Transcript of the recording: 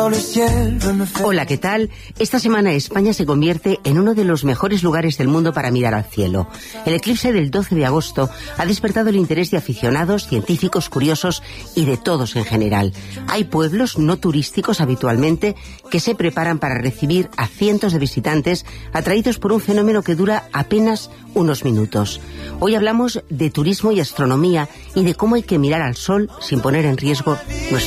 Hola, ¿qué tal? Esta semana España se convierte en uno de los mejores lugares del mundo para mirar al cielo. El eclipse del 12 de agosto ha despertado el interés de aficionados, científicos, curiosos y de todos en general. Hay pueblos no turísticos habitualmente que se preparan para recibir a cientos de visitantes atraídos por un fenómeno que dura apenas unos minutos. Hoy hablamos de turismo y astronomía y de cómo hay que mirar al sol sin poner en riesgo nuestro